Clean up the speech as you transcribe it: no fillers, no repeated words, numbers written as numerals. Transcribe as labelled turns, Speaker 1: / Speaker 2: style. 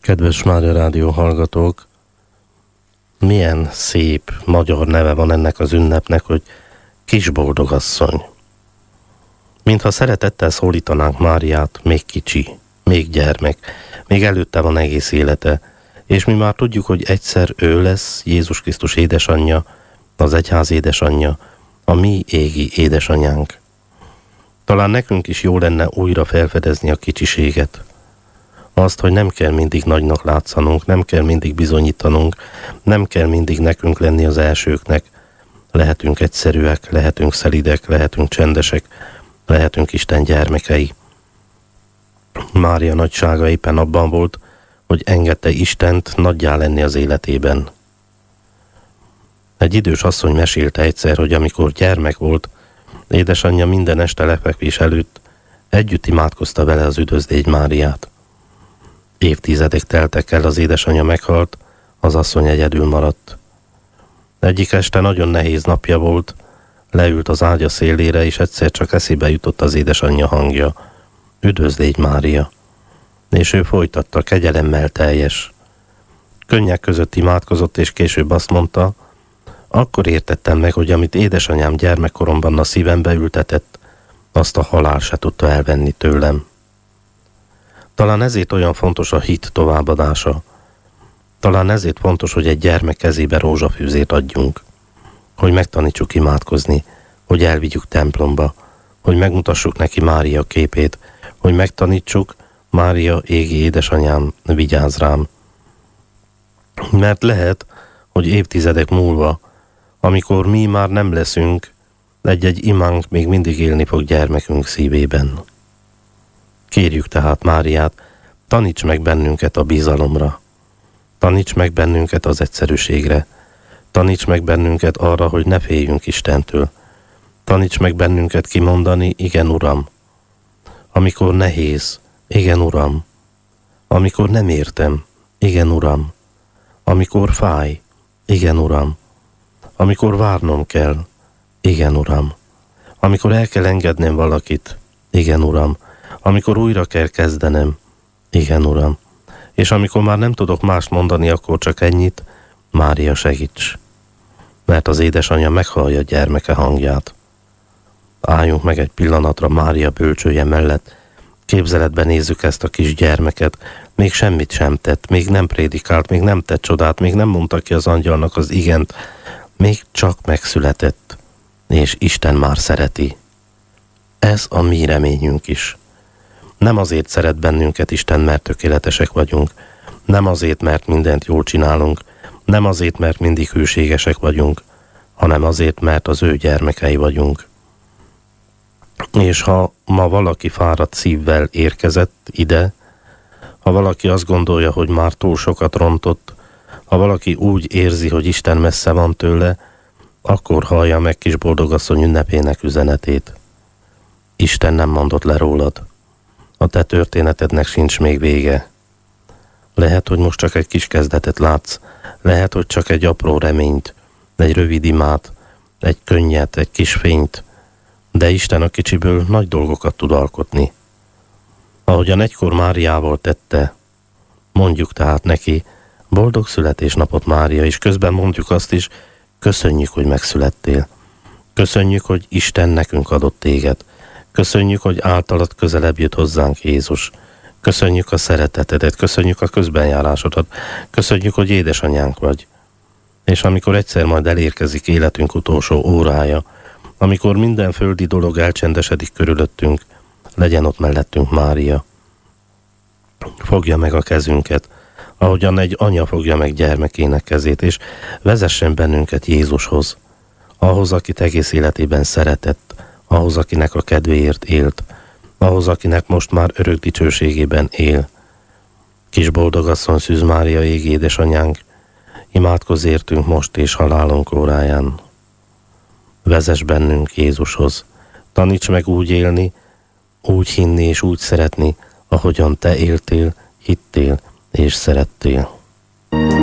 Speaker 1: Kedves Mária Rádió hallgatók, milyen szép magyar neve van ennek az ünnepnek, hogy Kisboldogasszony. Mintha szeretettel szólítanánk Máriát, még kicsi, még gyermek, még előtte van egész élete, és mi már tudjuk, hogy egyszer ő lesz Jézus Krisztus édesanyja, az egyház édesanyja, a mi égi édesanyánk. Talán nekünk is jó lenne újra felfedezni a kicsiséget. Azt, hogy nem kell mindig nagynak látszanunk, nem kell mindig bizonyítanunk, nem kell mindig nekünk lenni az elsőknek. Lehetünk egyszerűek, lehetünk szelidek, lehetünk csendesek, lehetünk Isten gyermekei. Mária nagysága éppen abban volt, hogy engedte Istent nagyjá lenni az életében. Egy idős asszony mesélte egyszer, hogy amikor gyermek volt, édesanyja minden este lefekvés előtt együtt imádkozta vele az Üdvözlégy Máriát. Évtizedek teltek el, az édesanyja meghalt, az asszony egyedül maradt. Egyik este nagyon nehéz napja volt, leült az ágya szélére, és egyszer csak eszébe jutott az édesanyja hangja. Üdvözlégy Mária! És ő folytatta, kegyelemmel teljes. Könnyek között imádkozott, és később azt mondta, akkor értettem meg, hogy amit édesanyám gyermekkoromban a szívembe ültetett, azt a halál se tudta elvenni tőlem. Talán ezért olyan fontos a hit továbbadása. Talán ezért fontos, hogy egy gyermek kezébe rózsafűzét adjunk. Hogy megtanítsuk imádkozni, hogy elvigyük templomba, hogy megmutassuk neki Mária képét, hogy megtanítsuk, Mária égi édesanyám, vigyázz rám. Mert lehet, hogy évtizedek múlva, amikor mi már nem leszünk, egy-egy imánk még mindig élni fog gyermekünk szívében. Kérjük tehát Máriát, taníts meg bennünket a bizalomra, taníts meg bennünket az egyszerűségre, taníts meg bennünket arra, hogy ne féljünk Istentől, taníts meg bennünket kimondani, igen Uram, amikor nehéz, igen Uram, amikor nem értem, igen Uram, amikor fáj, igen Uram, amikor várnom kell, igen Uram, amikor el kell engednem valakit, igen Uram, amikor újra kell kezdenem, igen Uram, és amikor már nem tudok mást mondani, akkor csak ennyit, Mária segíts, mert az édesanyja meghallja gyermeke hangját. Álljunk meg egy pillanatra Mária bölcsője mellett, képzeletben nézzük ezt a kis gyermeket, még semmit sem tett, még nem prédikált, még nem tett csodát, még nem mondta ki az angyalnak az igent, még csak megszületett, és Isten már szereti. Ez a mi reményünk is. Nem azért szeret bennünket Isten, mert tökéletesek vagyunk, nem azért, mert mindent jól csinálunk, nem azért, mert mindig hűségesek vagyunk, hanem azért, mert az ő gyermekei vagyunk. És ha ma valaki fáradt szívvel érkezett ide, ha valaki azt gondolja, hogy már túl sokat rontott, ha valaki úgy érzi, hogy Isten messze van tőle, akkor hallja meg Kisboldogasszony ünnepének üzenetét. Isten nem mondott le rólad. A te történetednek sincs még vége. Lehet, hogy most csak egy kis kezdetet látsz, lehet, hogy csak egy apró reményt, egy rövid imát, egy könnyet, egy kis fényt, de Isten a kicsiből nagy dolgokat tud alkotni. Ahogyan egykor Máriával tette, mondjuk tehát neki, boldog születésnapot Mária, és közben mondjuk azt is, köszönjük, hogy megszülettél. Köszönjük, hogy Isten nekünk adott téged. Köszönjük, hogy általad közelebb jött hozzánk Jézus. Köszönjük a szeretetedet, köszönjük a közbenjárásodat, köszönjük, hogy édesanyánk vagy. És amikor egyszer majd elérkezik életünk utolsó órája, amikor minden földi dolog elcsendesedik körülöttünk, legyen ott mellettünk Mária. Fogja meg a kezünket, ahogyan egy anya fogja meg gyermekének kezét, és vezessen bennünket Jézushoz, ahhoz, akit egész életében szeretett, ahhoz, akinek a kedvéért élt, ahhoz, akinek most már örök dicsőségében él. Kisboldogasszony Szűz Mária égi édesanyánk, imádkozz értünk most és halálunk óráján. Vezess bennünk Jézushoz, taníts meg úgy élni, úgy hinni és úgy szeretni, ahogyan te éltél, hittél és szerettél.